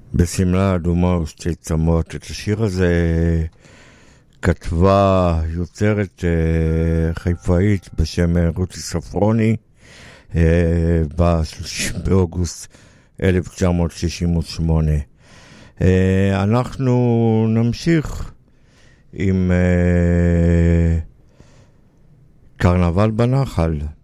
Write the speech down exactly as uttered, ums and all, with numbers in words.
בשמלה אדומה ושתי צמות. את השיר הזה כתבה יוצרת חיפאית בשם רותי ספרוני ב-שלושים באוגוסט אלף תשע מאות שישים ושמונה. אנחנו נמשיך עם קרנבל בנחל.